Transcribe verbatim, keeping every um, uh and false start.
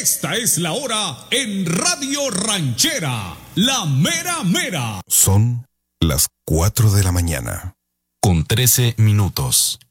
Esta es la hora en Radio Ranchera, la mera mera. Son las cuatro de la mañana. Con trece minutos.